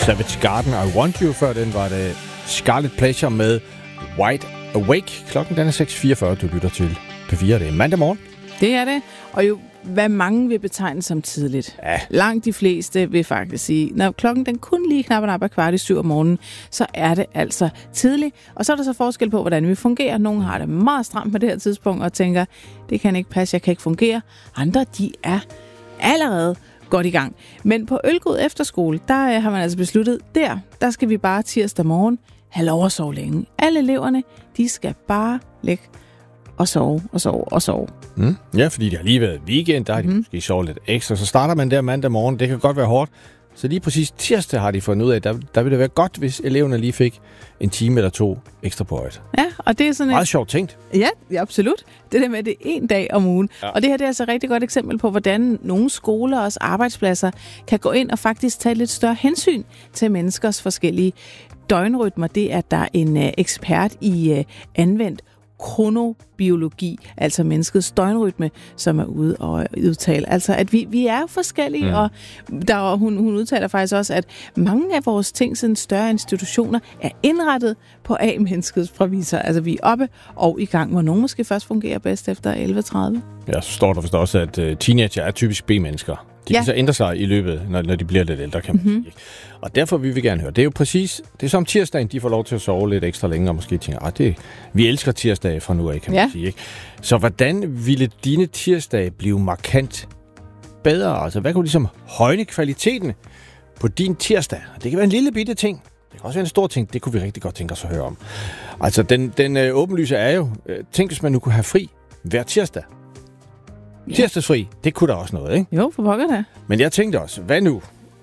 Savage Garden, I Want You. Før den var det Scarlet Pleasure med Wide Awake. Klokken den er 6.44. Du lytter til P4. Det er mandag morgen. Det er det. Og jo, hvad mange vil betegne som tidligt. Ja. Langt de fleste vil faktisk sige, når klokken den kun lige knapper op af 6:15 om morgenen, så er det altså tidligt. Og så er der så forskel på, hvordan vi fungerer. Nogle har det meget stramt på det her tidspunkt og tænker, det kan ikke passe, jeg kan ikke fungere. Andre, de er allerede godt i gang. Men på Ølgod Efterskole, der har man altså besluttet, der skal vi bare tirsdag morgen have lov at sove længe. Alle eleverne, de skal bare ligge og sove og sove og sove. Ja, fordi det har lige været weekend, der har de måske sovet lidt ekstra. Så starter man der mandag morgen, det kan godt være hårdt. Så lige præcis tirsdag har de fundet ud af, der vil det være godt, hvis eleverne lige fik en time eller to ekstra på øjet. Ja, og det er sådan meget sjovt tænkt. Ja, absolut. Det der med, det er en dag om ugen. Ja. Og det her det er altså et rigtig godt eksempel på, hvordan nogle skoler og arbejdspladser kan gå ind og faktisk tage lidt større hensyn til menneskers forskellige døgnrytmer. Det er der en ekspert i anvendt kronobiologi, altså menneskets døgnrytme, som er ude og udtale. Altså, at vi er forskellige, og hun udtaler faktisk også, at mange af vores ting, sådan større institutioner, er indrettet på A-menneskets præmisser. Altså, vi er oppe og i gang, hvor nogen måske først fungerer bedst efter 11:30. Ja, så står der forstås også, at teenager er typisk B-mennesker. De kan så ændre sig i løbet, når de bliver lidt ældre, kan man sige. Og derfor vil vi gerne høre. Det er jo præcis, det er som tirsdagen, de får lov til at sove lidt ekstra længe, og måske tænker, vi elsker tirsdage fra nu af, kan man sige. Ikke? Så hvordan ville dine tirsdage blive markant bedre? Altså, hvad kunne ligesom højne kvaliteten på din tirsdag? Det kan være en lille bitte ting. Det kan også være en stor ting. Det kunne vi rigtig godt tænke os at høre om. Altså, den åbenlyse er jo, tænk hvis man nu kunne have fri hver tirsdag. Ja. Tirsdagsfri, det kunne da også noget, ikke? Jo, for pokker da. Men jeg tænkte også, hvad nu?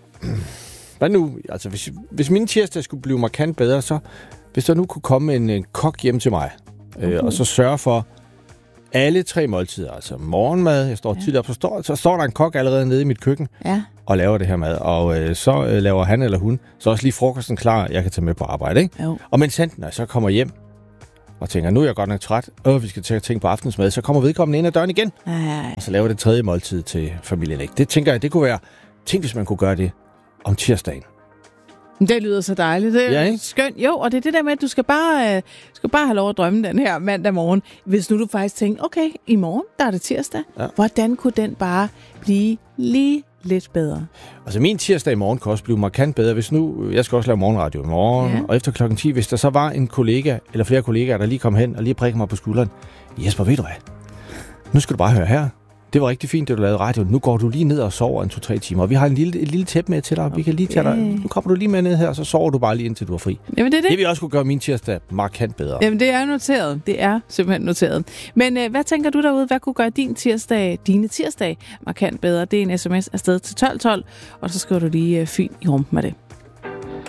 Altså, hvis min tirsdag skulle blive markant bedre, så hvis der nu kunne komme en kok hjem til mig, og så sørge for alle 3 måltider, altså morgenmad, jeg står tidligt op, så står der en kok allerede nede i mit køkken og laver det her mad, og så laver han eller hun så også lige frokosten klar, jeg kan tage med på arbejde, ikke? Jo. Og mens han så kommer hjem, og tænker, nu er jeg godt nok træt, vi skal til at tænke på aftensmad, så kommer vedkommende ind ad døren igen, og så laver det 3. måltid til familien, ikke? Det tænker jeg, det kunne være, tænk hvis man kunne gøre det om tirsdagen. Det lyder så dejligt. Det er skønt. Jo, og det er det der med, at du skal bare have lov at drømme den her mandag morgen. Hvis nu du faktisk tænker, okay, i morgen, der er det tirsdag. Ja. Hvordan kunne den bare blive lige lidt bedre? Altså min tirsdag i morgen kan også blive markant bedre, hvis nu, jeg skal også lave morgenradio i morgen, og efter klokken 10, hvis der så var en kollega, eller flere kollegaer, der lige kom hen og lige prikker mig på skulderen. Jesper, ved du hvad? Nu skal du bare høre her. Det var rigtig fint, det du lavede radio. Nu går du lige ned og sover 2-3 timer. Og vi har et lille tæppe med til dig. Okay. Vi kan lige tage dig. Nu kommer du lige med ned her, og så sover du bare lige indtil du er fri. Jamen, det vil også kunne gøre min tirsdag markant bedre. Jamen det er noteret. Det er simpelthen noteret. Men hvad tænker du derude? Hvad kunne gøre dine tirsdag markant bedre? Det er en sms afsted til 1212, og så skriver du lige fint i rum med det.